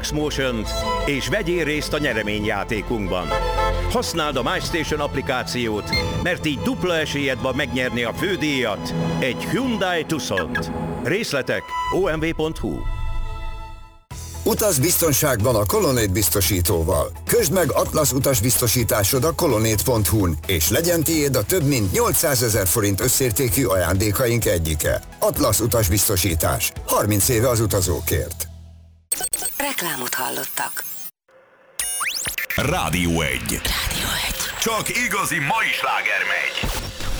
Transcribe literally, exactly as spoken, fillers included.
Max Motion-t, és vegyél részt a nyereményjátékunkban. Használd a MyStation applikációt, mert így dupla esélyed van megnyerni a fődíjat, egy Hyundai Tucsont. Részletek o m v pont h u. Utaz biztonságban a Colonnade biztosítóval. Közd meg Atlasz utasbiztosításod a colonnade pont h u-n, és legyen tiéd a több mint nyolcszázezer forint összértékű ajándékaink egyike. Atlasz utasbiztosítás. harminc éve az utazókért. Reklámot hallottak. Rádió egy. Rádió egy. Csak igazi mai sláger megy.